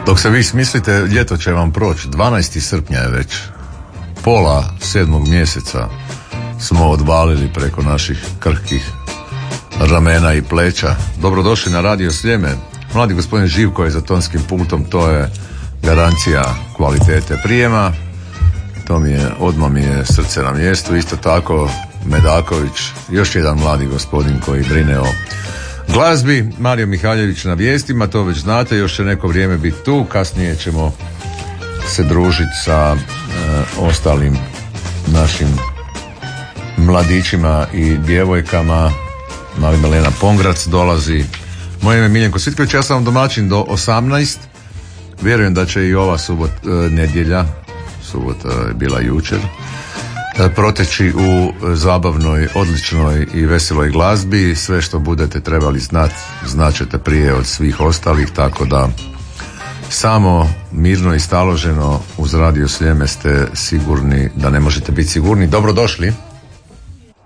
Dok se vi smislite, ljeto će vam proći. 12. srpnja je već. Pola 7. mjeseca smo odvalili preko naših krhkih ramena i pleća. Dobrodošli na Radio Sljeme. Mladi gospodin Živko je za tonskim pultom, to je garancija kvalitete prijema. Odmah mi je srce na mjestu. Isto tako Medaković, još jedan mladi gospodin koji brine o glazbi. Mario Mihaljević na vijestima, to već znate, još će neko vrijeme biti tu. Kasnije ćemo se družiti sa ostalim našim mladićima i djevojkama. Mali Milena Pongrac dolazi. Moje ime je Miljenko Svitković, ja sam vam domaćin do 18. Vjerujem da će i ova nedjelja, subota je bila jučer, proteći u zabavnoj, odličnoj i veseloj glazbi. Sve što budete trebali znaćete prije od svih ostalih, tako da samo mirno i staloženo uz Radio Sljeme ste sigurni da ne možete biti sigurni. Dobrodošli.